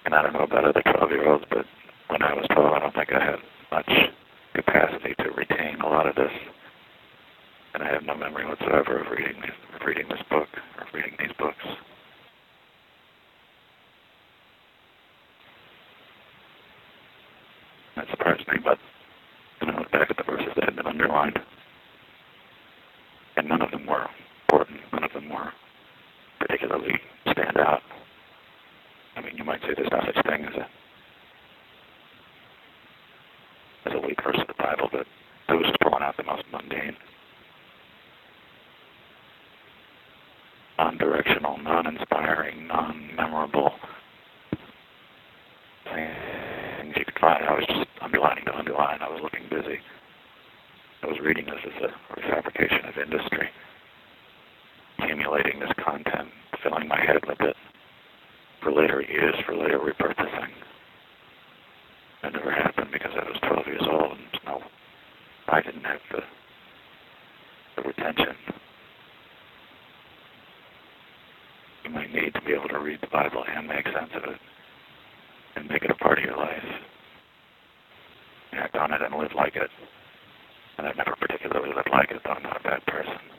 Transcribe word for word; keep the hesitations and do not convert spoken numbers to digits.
And I don't know about other twelve-year-olds, but when I was twelve, I don't think I had much capacity to retain a lot of this. And I have no memory whatsoever of reading, of reading this book, or of reading these books. That surprised me, but then I looked back at the verses that had been underlined, and none of them were important. None of them were particularly stand out. I mean, you might say there's no such thing as a as a weak verse of the Bible, but it was just pulling out the most mundane, non-directional, non-inspiring, non-memorable things you could find. I was just underlining to underline. I was looking busy. I was reading this as a refabrication of industry, accumulating this content, filling my head with it for later use, for later repurposing. That never happened because I was twelve years old and no, I didn't have the, the retention you might need to be able to read the Bible and make sense of it and make it a part of your life. Act on it and live like it. And I've never particularly lived like it, though I'm not a bad person.